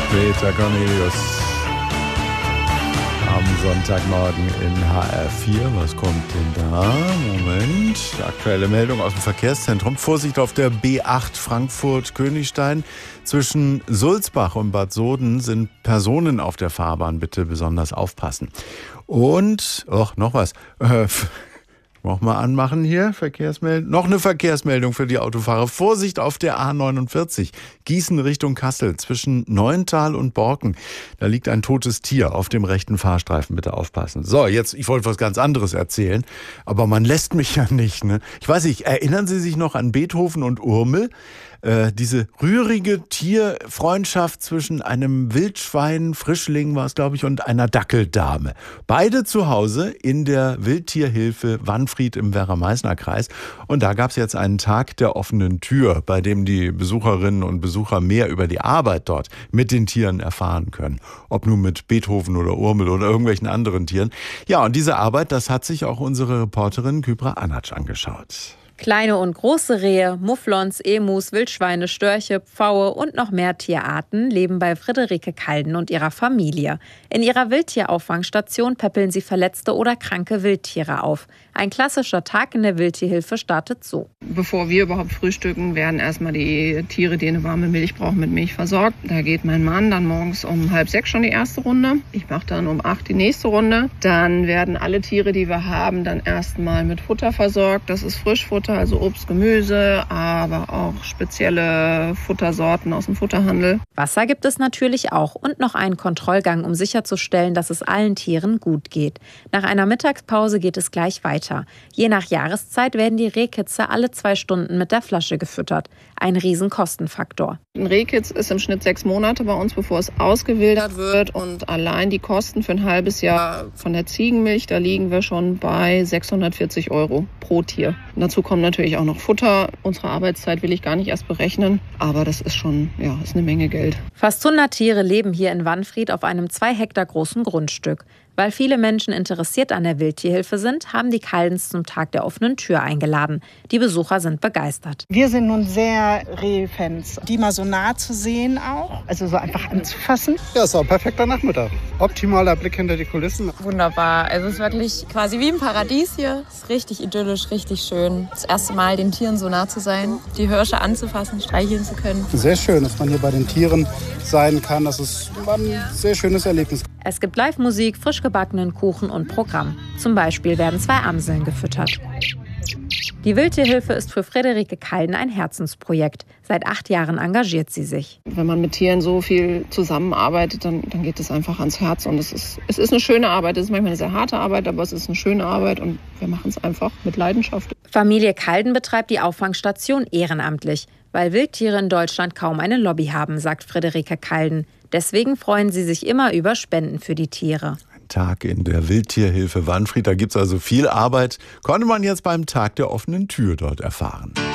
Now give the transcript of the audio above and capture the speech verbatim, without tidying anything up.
Peter Cornelius am Sonntagmorgen in H R vier. Was kommt denn da? Moment. Aktuelle Meldung aus dem Verkehrszentrum. Vorsicht auf der B acht Frankfurt-Königstein. Zwischen Sulzbach und Bad Soden sind Personen auf der Fahrbahn. Bitte besonders aufpassen. Und, ach, noch was. Äh, Nochmal anmachen hier, Verkehrsmeldung. Noch eine Verkehrsmeldung für die Autofahrer. Vorsicht auf der A neunundvierzig, Gießen Richtung Kassel, zwischen Neuntal und Borken. Da liegt ein totes Tier auf dem rechten Fahrstreifen, bitte aufpassen. So, jetzt, ich wollte was ganz anderes erzählen, aber man lässt mich ja nicht, ne? Ich weiß nicht, erinnern Sie sich noch an Beethoven und Urmel? Äh, diese rührige Tierfreundschaft zwischen einem Wildschwein, Frischling war es, glaube ich, und einer Dackeldame. Beide zu Hause in der Wildtierhilfe Wanfried im Werra-Meißner-Kreis. Und da gab es jetzt einen Tag der offenen Tür, bei dem die Besucherinnen und Besucher mehr über die Arbeit dort mit den Tieren erfahren können. Ob nun mit Beethoven oder Urmel oder irgendwelchen anderen Tieren. Ja, und diese Arbeit, das hat sich auch unsere Reporterin Kybra Anatsch angeschaut. Kleine und große Rehe, Mufflons, Emus, Wildschweine, Störche, Pfaue und noch mehr Tierarten leben bei Friederike Kalden und ihrer Familie. In ihrer Wildtierauffangstation päppeln sie verletzte oder kranke Wildtiere auf. Ein klassischer Tag in der Wildtierhilfe startet so. Bevor wir überhaupt frühstücken, werden erstmal die Tiere, die eine warme Milch brauchen, mit Milch versorgt. Da geht mein Mann dann morgens um halb sechs schon die erste Runde. Ich mache dann um acht die nächste Runde. Dann werden alle Tiere, die wir haben, dann erstmal mit Futter versorgt. Das ist Frischfutter, also Obst, Gemüse, aber auch spezielle Futtersorten aus dem Futterhandel. Wasser gibt es natürlich auch und noch einen Kontrollgang, um sicherzustellen, dass es allen Tieren gut geht. Nach einer Mittagspause geht es gleich weiter. Je nach Jahreszeit werden die Rehkitze alle zwei Stunden mit der Flasche gefüttert. Ein Riesenkostenfaktor. Ein Rehkitz ist im Schnitt sechs Monate bei uns, bevor es ausgewildert wird. Und allein die Kosten für ein halbes Jahr von der Ziegenmilch, da liegen wir schon bei sechshundertvierzig Euro pro Tier. Und dazu kommt natürlich auch noch Futter. Unsere Arbeitszeit will ich gar nicht erst berechnen, aber das ist schon, ja, ist eine Menge Geld. Fast hundert Tiere leben hier in Wanfried auf einem zwei Hektar großen Grundstück. Weil viele Menschen interessiert an der Wildtierhilfe sind, haben die Kaldens zum Tag der offenen Tür eingeladen. Die Besucher sind begeistert. Wir sind nun sehr Rehfans, die mal so nah zu sehen auch, also so einfach anzufassen. Ja, es war ein perfekter Nachmittag. Optimaler Blick hinter die Kulissen. Wunderbar, also es ist wirklich quasi wie ein Paradies hier. Es ist richtig idyllisch, richtig schön. Das erste Mal den Tieren so nah zu sein, die Hirsche anzufassen, streicheln zu können. Sehr schön, dass man hier bei den Tieren sein kann. Das ist ein sehr schönes Erlebnis. Es gibt Live-Musik, frisch gebackenen Kuchen und Programm. Zum Beispiel werden zwei Amseln gefüttert. Die Wildtierhilfe ist für Friederike Kalden ein Herzensprojekt. Seit acht Jahren engagiert sie sich. Wenn man mit Tieren so viel zusammenarbeitet, dann, dann geht es einfach ans Herz. Und es ist, es ist eine schöne Arbeit. Es ist manchmal eine sehr harte Arbeit, aber es ist eine schöne Arbeit und wir machen es einfach mit Leidenschaft. Familie Kalden betreibt die Auffangstation ehrenamtlich, weil Wildtiere in Deutschland kaum eine Lobby haben, sagt Friederike Kalden. Deswegen freuen sie sich immer über Spenden für die Tiere. Ein Tag in der Wildtierhilfe Wanfried, da gibt es also viel Arbeit. Konnte man jetzt beim Tag der offenen Tür dort erfahren.